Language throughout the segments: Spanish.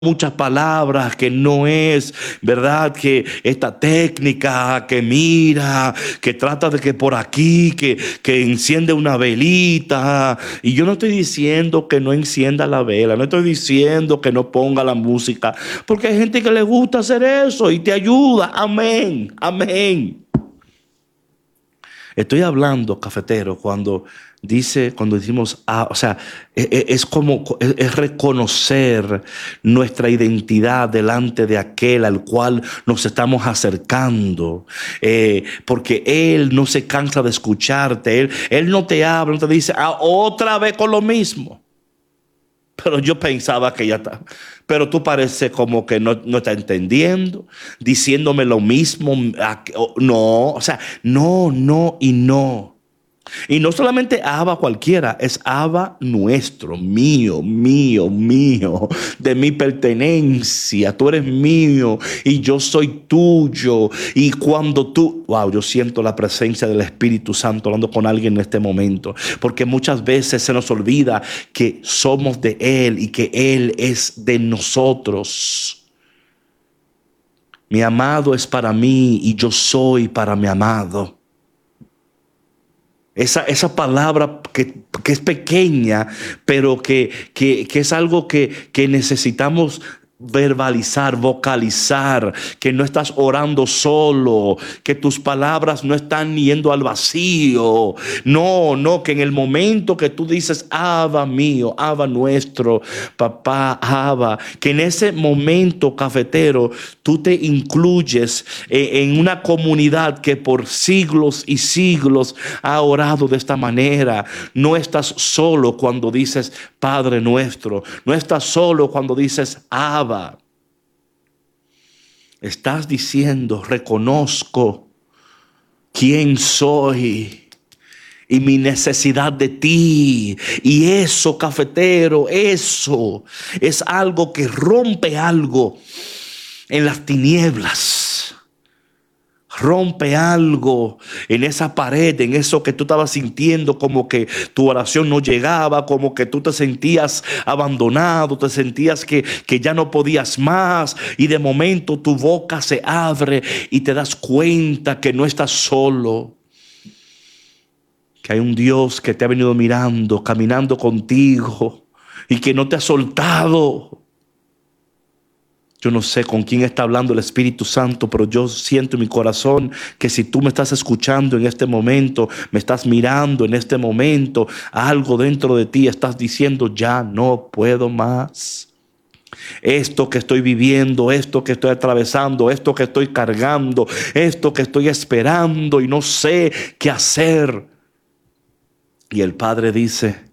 muchas palabras, que no es verdad, que esta técnica, que mira, que trata de que por aquí, que enciende una velita. Y yo no estoy diciendo que no encienda la vela, no estoy diciendo que no ponga la música, porque hay gente que le gusta hacer eso y te ayuda. Amén, amén. Estoy hablando, cafetero, cuando decimos, o sea, es reconocer nuestra identidad delante de aquel al cual nos estamos acercando, porque Él no se cansa de escucharte, Él no te habla, no te dice, otra vez con lo mismo. Pero yo pensaba que ya está. Pero tú pareces como que no está entendiendo, diciéndome lo mismo. No, o sea, no, no y no. Y no solamente Abba cualquiera, es Abba nuestro, mío, mío, mío, de mi pertenencia. Tú eres mío y yo soy tuyo. Y cuando yo siento la presencia del Espíritu Santo hablando con alguien en este momento, porque muchas veces se nos olvida que somos de Él y que Él es de nosotros. Mi amado es para mí y yo soy para mi amado. Esa palabra que es pequeña, pero que es algo que necesitamos verbalizar, vocalizar, que no estás orando solo, que tus palabras no están yendo al vacío. No, que en el momento que tú dices, Abba mío, Abba nuestro, papá, Abba, que en ese momento, cafetero, tú te incluyes en una comunidad que por siglos y siglos ha orado de esta manera. No estás solo cuando dices Padre nuestro, no estás solo cuando dices Abba. Estás diciendo, reconozco quién soy y mi necesidad de ti. Y eso, cafetero, eso es algo que rompe algo en las tinieblas. Rompe algo en esa pared, en eso que tú estabas sintiendo, como que tu oración no llegaba, como que tú te sentías abandonado, te sentías que ya no podías más, y de momento tu boca se abre y te das cuenta que no estás solo, que hay un Dios que te ha venido mirando, caminando contigo y que no te ha soltado. Yo no sé con quién está hablando el Espíritu Santo, pero yo siento en mi corazón que si tú me estás escuchando en este momento, me estás mirando en este momento, algo dentro de ti estás diciendo, ya no puedo más. Esto que estoy viviendo, esto que estoy atravesando, esto que estoy cargando, esto que estoy esperando y no sé qué hacer. Y el Padre dice,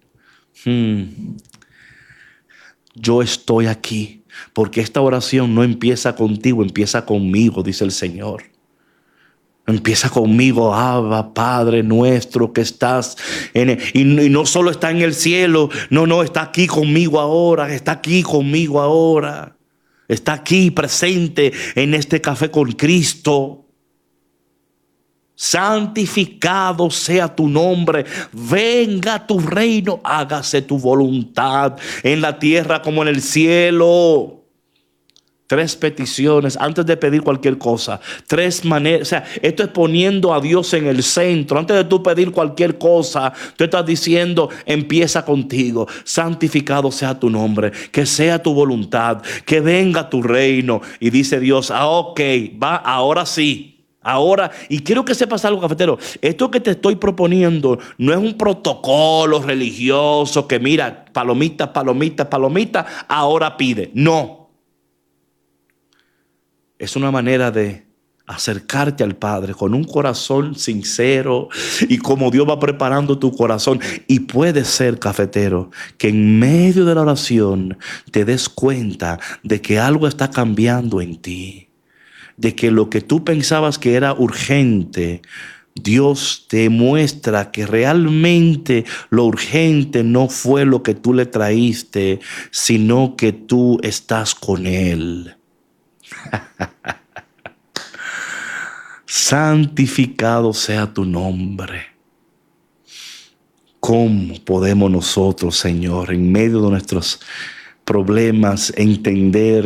yo estoy aquí. Porque esta oración no empieza contigo, empieza conmigo, dice el Señor. Empieza conmigo, Abba, Padre nuestro que estás y no solo está en el cielo, no, está aquí conmigo ahora, está aquí conmigo ahora. Está aquí presente en este café con Cristo. Santificado sea tu nombre, venga tu reino, hágase tu voluntad en la tierra como en el cielo. 3 peticiones antes de pedir cualquier cosa. 3 maneras, o sea, esto es poniendo a Dios en el centro. Antes de tú pedir cualquier cosa, tú estás diciendo, empieza contigo. Santificado sea tu nombre, que sea tu voluntad, que venga tu reino. Y dice Dios, ok, va, ahora sí. Ahora, y quiero que sepas algo, cafetero. Esto que te estoy proponiendo no es un protocolo religioso que mira, palomita, palomita, palomita, ahora pide. No. Es una manera de acercarte al Padre con un corazón sincero y como Dios va preparando tu corazón. Y puede ser, cafetero, que en medio de la oración te des cuenta de que algo está cambiando en ti. De que lo que tú pensabas que era urgente, Dios te muestra que realmente lo urgente no fue lo que tú le traíste, sino que tú estás con Él. Santificado sea tu nombre. ¿Cómo podemos nosotros, Señor, en medio de nuestros problemas, entender